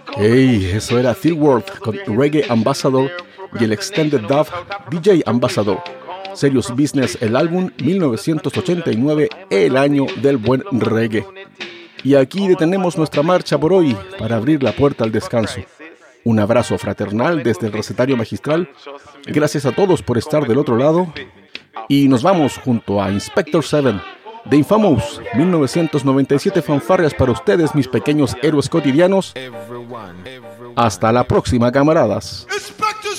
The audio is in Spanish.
Hey, eso era Third World con Reggae Ambassador y el Extended Dub DJ Ambassador. Serious Business, el álbum 1989, el año del buen reggae. Y aquí detenemos nuestra marcha por hoy para abrir la puerta al descanso. Un abrazo fraternal desde el recetario magistral. Gracias a todos por estar del otro lado. Y nos vamos junto a Inspector 7, The Infamous, 1997 fanfarrias para ustedes, mis pequeños héroes cotidianos. Hasta la próxima, camaradas.